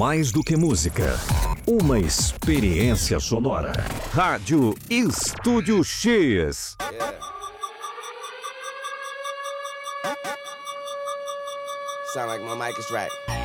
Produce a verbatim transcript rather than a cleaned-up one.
mais do que música. Uma experiência sonora. Rádio Estúdio X. Yeah. Sound like my mic is right.